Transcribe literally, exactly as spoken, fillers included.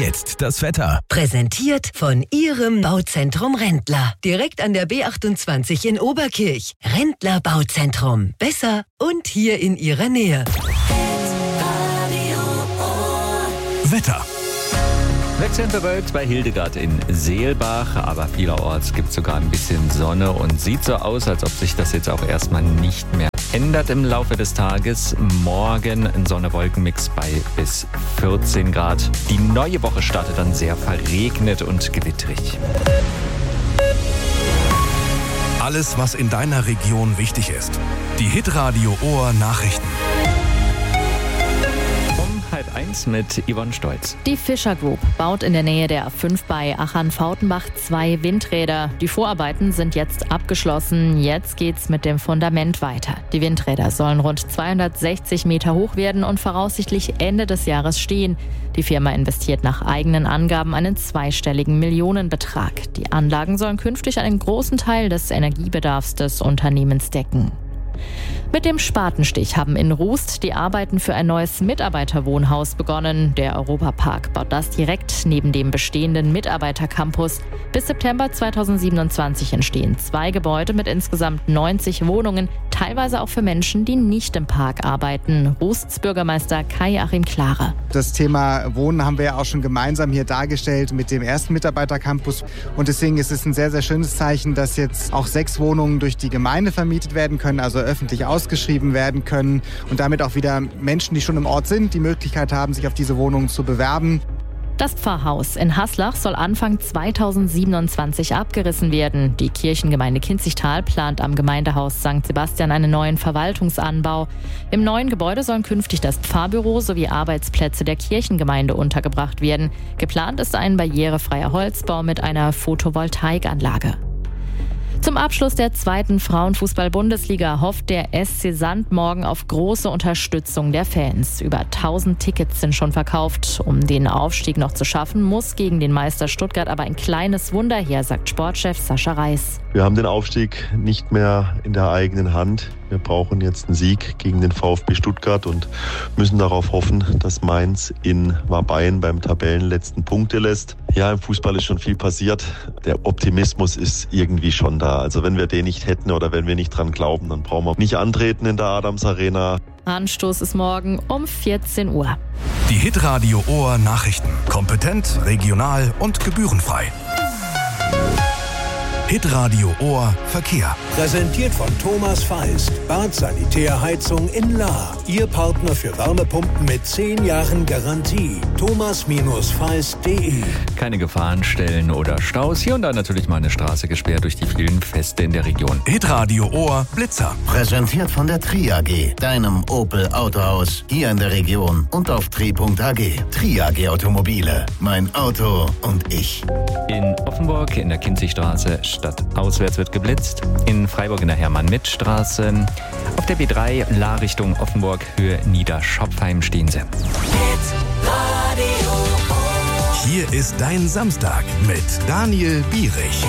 jetzt das Wetter. Präsentiert von Ihrem Bauzentrum Rendler. Direkt an der B achtundzwanzig in Oberkirch. Rendler Bauzentrum. Besser und hier in Ihrer Nähe. Wetter. Wechselnd bewölkt bei Hildegard in Seelbach, aber vielerorts gibt es sogar ein bisschen Sonne und sieht so aus, als ob sich das jetzt auch erstmal nicht mehr ändert im Laufe des Tages. Morgen ein Sonne-Wolken-Mix bei bis vierzehn Grad. Die neue Woche startet dann sehr verregnet und gewittrig. Alles, was in deiner Region wichtig ist. Die Hitradio Ohr Nachrichten. Halb eins mit Yvonne Stolz. Die Fischer Group baut in der Nähe der A fünf bei Achern-Fautenbach zwei Windräder. Die Vorarbeiten sind jetzt abgeschlossen. Jetzt geht's mit dem Fundament weiter. Die Windräder sollen rund zweihundertsechzig Meter hoch werden und voraussichtlich Ende des Jahres stehen. Die Firma investiert nach eigenen Angaben einen zweistelligen Millionenbetrag. Die Anlagen sollen künftig einen großen Teil des Energiebedarfs des Unternehmens decken. Mit dem Spatenstich haben in Rust die Arbeiten für ein neues Mitarbeiterwohnhaus begonnen. Der Europapark baut das direkt neben dem bestehenden Mitarbeitercampus. Bis September zweitausendsiebenundzwanzig entstehen zwei Gebäude mit insgesamt neunzig Wohnungen, teilweise auch für Menschen, die nicht im Park arbeiten. Rusts Bürgermeister Kai-Achim Klare. Das Thema Wohnen haben wir ja auch schon gemeinsam hier dargestellt mit dem ersten Mitarbeitercampus. Und deswegen ist es ein sehr, sehr schönes Zeichen, dass jetzt auch sechs Wohnungen durch die Gemeinde vermietet werden können, also öffentlich ausgeschrieben werden können und damit auch wieder Menschen, die schon im Ort sind, die Möglichkeit haben, sich auf diese Wohnungen zu bewerben. Das Pfarrhaus in Haslach soll Anfang zweitausendsiebenundzwanzig abgerissen werden. Die Kirchengemeinde Kinzigtal plant am Gemeindehaus Sankt Sebastian einen neuen Verwaltungsanbau. Im neuen Gebäude sollen künftig das Pfarrbüro sowie Arbeitsplätze der Kirchengemeinde untergebracht werden. Geplant ist ein barrierefreier Holzbau mit einer Photovoltaikanlage. Zum Abschluss der zweiten Frauenfußball-Bundesliga hofft der S C Sand morgen auf große Unterstützung der Fans. Über tausend Tickets sind schon verkauft. Um den Aufstieg noch zu schaffen, muss gegen den Meister Stuttgart aber ein kleines Wunder her, sagt Sportchef Sascha Reis. Wir haben den Aufstieg nicht mehr in der eigenen Hand. Wir brauchen jetzt einen Sieg gegen den VfB Stuttgart und müssen darauf hoffen, dass Mainz in Wabein beim Tabellenletzten Punkte lässt. Ja, im Fußball ist schon viel passiert. Der Optimismus ist irgendwie schon da. Also wenn wir den nicht hätten oder wenn wir nicht dran glauben, dann brauchen wir nicht antreten in der Adams Arena. Anstoß ist morgen um vierzehn Uhr. Die Hitradio Ohr Nachrichten. Kompetent, regional und gebührenfrei. Hitradio Ohr Verkehr. Präsentiert von Thomas Feist. Bad Sanitärheizung in Lahr. Ihr Partner für Wärmepumpen mit zehn Jahren Garantie. thomas feist punkt de. Keine Gefahrenstellen oder Staus. Hier und da natürlich mal eine Straße gesperrt durch die vielen Feste in der Region. Hitradio Ohr Blitzer. Präsentiert von der Tri A G, deinem Opel Autohaus hier in der Region und auf tri punkt a g. Tri A G Automobile. Mein Auto und ich. In Offenburg in der Kinzigstraße statt auswärts wird geblitzt. In Freiburg in der Hermann-Mitt-Straße. Auf der B drei Lahr Richtung Offenburg Höhe Niederschopfheim stehen sie. Hier ist dein Samstag mit Daniel Bierich.